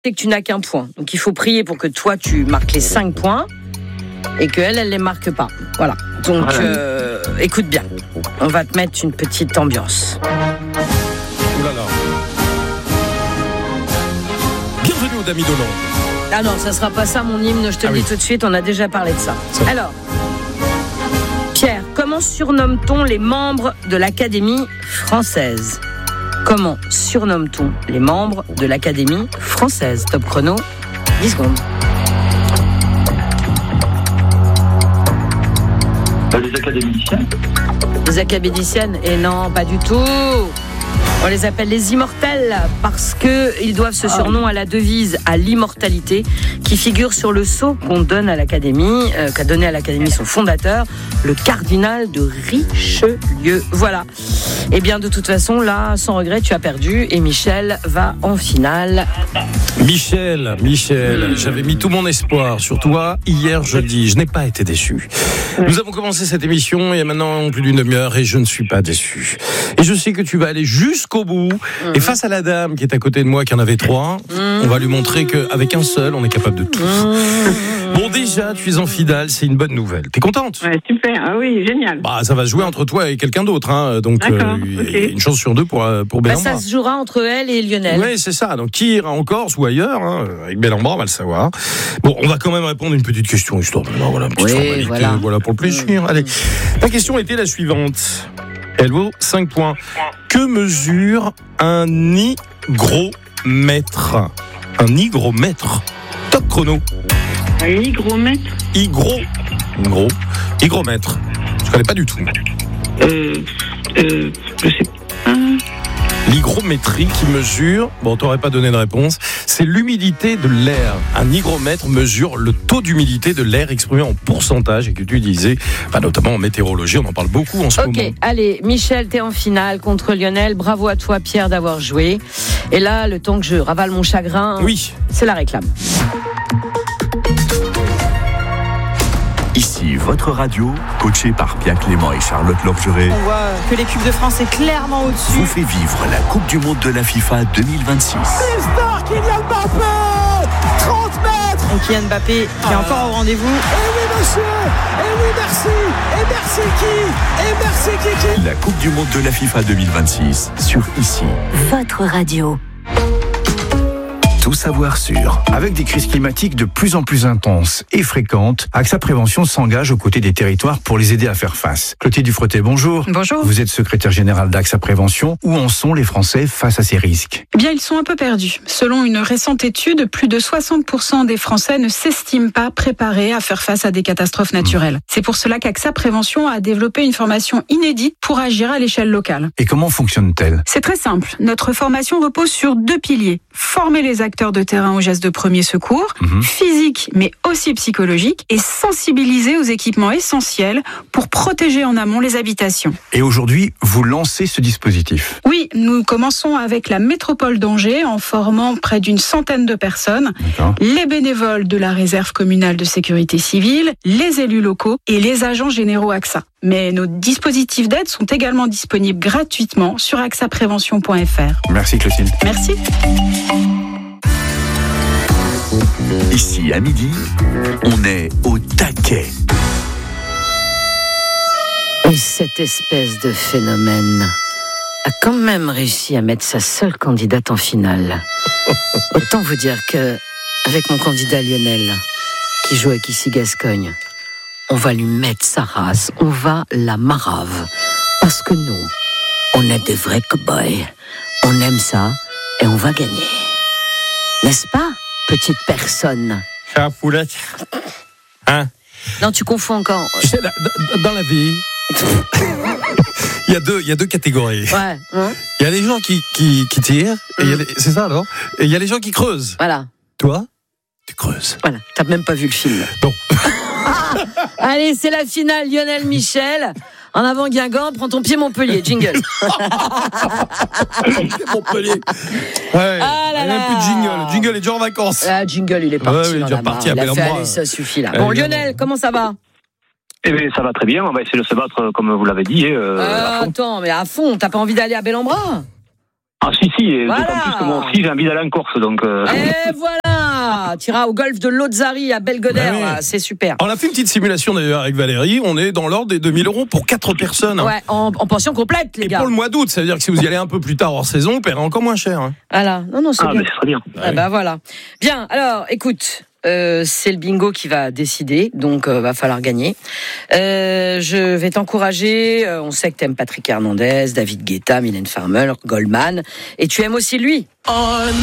c'est que tu n'as qu'un point. Donc il faut prier pour que toi tu marques les 5 points et qu'elle, elle les marque pas. Voilà. Donc écoute bien. On va te mettre une petite ambiance. Ouh là là. Bienvenue aux Dames d'Hollande. Ah non, ça sera pas ça mon hymne, je te le dis tout de suite, on a déjà parlé de ça. Alors, Pierre, comment surnomme-t-on les membres de l'Académie française ? Comment surnomme-t-on les membres de l'Académie française ? Top chrono, 10 secondes. Les académiciens. Les académiciennes ? Et non, pas du tout. On les appelle les immortels parce qu'ils doivent ce surnom à la devise à l'immortalité qui figure sur le sceau qu'on donne à l'Académie, qu'a donné à l'Académie son fondateur, le cardinal de Richelieu. Voilà. Et bien de toute façon, là, sans regret, tu as perdu et Michel va en finale. Michel, j'avais mis tout mon espoir sur toi hier jeudi. Je n'ai pas été déçu. Nous avons commencé cette émission il y a maintenant plus d'une demi-heure et je ne suis pas déçu. Et je sais que tu vas aller jusqu'au bout. Et face à la dame qui est à côté de moi, qui en avait 3, on va lui montrer qu'avec un seul, on est capable de tout. Bon, déjà, tu es en finale, c'est une bonne nouvelle. T'es contente ? Ouais, super. Ah oui, génial. Bah, ça va se jouer entre toi et quelqu'un d'autre, hein. Donc, une chance sur 2 pour Bellambra. Ça se jouera entre elle et Lionel. Oui, c'est ça. Donc, qui ira en Corse ou ailleurs, hein, avec Bellambra, on va le savoir. Bon, on va quand même répondre à une petite question, histoire. Voilà, une petite formalité. Voilà, pour le plaisir. Allez. La question était la suivante. Elle vaut 5 points. Que mesure un hygromètre ? Un hygromètre. Top chrono. Un hygromètre ? Hygromètre. Je connais pas du tout. Je sais pas. L'hygrométrie qui mesure, bon, t'aurais pas donné de réponse, c'est l'humidité de l'air. Un hygromètre mesure le taux d'humidité de l'air exprimé en pourcentage et qu'utilisé, notamment en météorologie, on en parle beaucoup en ce moment. Ok, allez, Michel, t'es en finale contre Lionel. Bravo à toi, Pierre, d'avoir joué. Et là, le temps que je ravale mon chagrin, c'est la réclame. Ici, votre radio, coachée par Pierre Clément et Charlotte Lorgeret. On voit que l'équipe de France est clairement au-dessus. Vous fait vivre la Coupe du Monde de la FIFA 2026. L'histoire, Kylian Mbappé 30 mètres. Et Kylian Mbappé qui est encore au rendez-vous. Et oui, monsieur. Et oui, merci. Et merci qui. Et merci Kiki. La Coupe du Monde de la FIFA 2026 sur Ici. Votre radio. Tout savoir sur. Avec des crises climatiques de plus en plus intenses et fréquentes, AXA Prévention s'engage aux côtés des territoires pour les aider à faire face. Clotilde Dufretet, bonjour. Bonjour. Vous êtes secrétaire générale d'AXA Prévention. Où en sont les Français face à ces risques ? Eh bien, ils sont un peu perdus. Selon une récente étude, plus de 60% des Français ne s'estiment pas préparés à faire face à des catastrophes naturelles. C'est pour cela qu'AXA Prévention a développé une formation inédite pour agir à l'échelle locale. Et comment fonctionne-t-elle ? C'est très simple. Notre formation repose sur 2 piliers. Former les acteurs de terrain aux gestes de premier secours, physique mais aussi psychologique, et sensibiliser aux équipements essentiels pour protéger en amont les habitations. Et aujourd'hui, vous lancez ce dispositif ? Oui, nous commençons avec la métropole d'Angers en formant près d'une centaine de personnes, les bénévoles de la réserve communale de sécurité civile, les élus locaux et les agents généraux AXA. Mais nos dispositifs d'aide sont également disponibles gratuitement sur axaprévention.fr. Merci Clotilde. Merci. Ici, à midi, on est au taquet. Et cette espèce de phénomène a quand même réussi à mettre sa seule candidate en finale. Autant vous dire que, avec mon candidat Lionel, qui joue avec Ici Gascogne, on va lui mettre sa race, on va la marave. Parce que nous, on est des vrais cow-boys. On aime ça et on va gagner. N'est-ce pas, petite personne ? Ah, poulette. Hein ? Non, tu confonds encore. Dans la vie, il y a deux catégories. Ouais. Il y a les gens qui tirent, et c'est ça alors ? Et il y a les gens qui creusent. Voilà. Toi, tu creuses. Voilà, t'as même pas vu le film. Non. Allez, c'est la finale, Lionel Michel. En avant Guingamp, prends ton pied Montpellier, jingle. Montpellier. Ouais, il n'y a plus de jingle. Le jingle est déjà en vacances. Ah, jingle, il est parti. Il est déjà parti à Bellambra. Allez, ça suffit là. Bon, Lionel, comment ça va ? Eh bien, ça va très bien. On va essayer de se battre comme vous l'avez dit. Attends, mais à fond, t'as pas envie d'aller à Bellambra ? Ah si, et Voilà. d'autant plus que moi aussi j'ai envie d'aller en Corse, donc... Et voilà, tu iras au golfe de Lozari à Belgodère, Ouais. là, c'est super. On a fait une petite simulation d'ailleurs avec Valérie. On est dans l'ordre des 2000 € pour 4 personnes. Ouais, en pension complète, les Et gars. pour le mois d'août, ça veut dire que si vous y allez un peu plus tard hors saison, vous paierez encore moins cher. Hein. Voilà, non, c'est Ah, bien. mais c'est très bien. Ah bah voilà. Bien, alors, écoute, c'est le bingo qui va décider, donc va falloir gagner. Je vais t'encourager. On sait que t'aimes Patrick Hernandez, David Guetta, Mylène Farmer, Goldman, et tu aimes aussi lui.